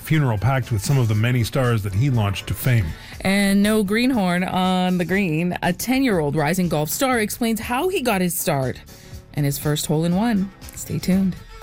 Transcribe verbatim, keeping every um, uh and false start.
funeral packed with some of the many stars that he launched to fame. And no greenhorn on the green. A ten-year-old rising golf star explains how he got his start and his first hole-in-one. Stay tuned.